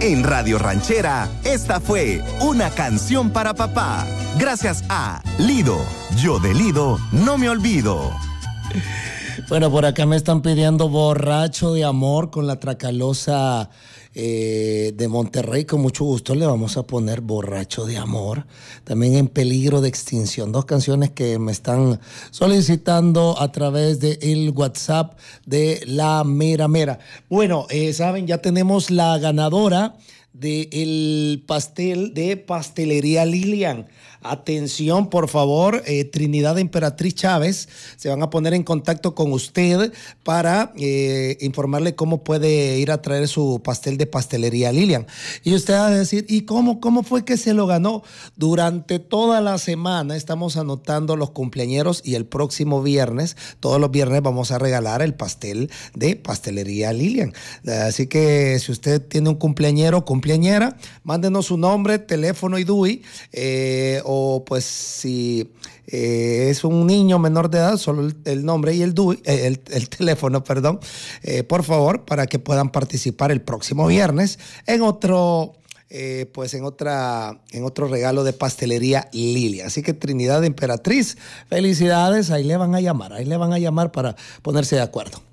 En Radio Ranchera, esta fue una canción para papá. Gracias a Lido. Yo de Lido no me olvido. Bueno, por acá me están pidiendo Borracho de Amor con la Tracalosa de Monterrey. Con mucho gusto le vamos a poner Borracho de Amor. También En Peligro de Extinción. Dos canciones que me están solicitando a través del WhatsApp de La Mera Mera. Bueno, saben, ya tenemos la ganadora del pastel de Pastelería Lilian. Atención, por favor, Trinidad Emperatriz Chávez se van a poner en contacto con usted para informarle cómo puede ir a traer su pastel de Pastelería Lilian. Y usted va a decir, ¿y cómo fue que se lo ganó? Durante toda la semana estamos anotando los cumpleañeros y el próximo viernes, todos los viernes vamos a regalar el pastel de Pastelería Lilian. Así que si usted tiene un cumpleañero, cumpleañera, mándenos su nombre, teléfono y DUI, o pues si es un niño menor de edad, solo el nombre y el DUI, el teléfono, perdón, por favor, para que puedan participar el próximo viernes en otro en otro regalo de Pastelería Lilia. Así que Trinidad Emperatriz, felicidades, ahí le van a llamar para ponerse de acuerdo.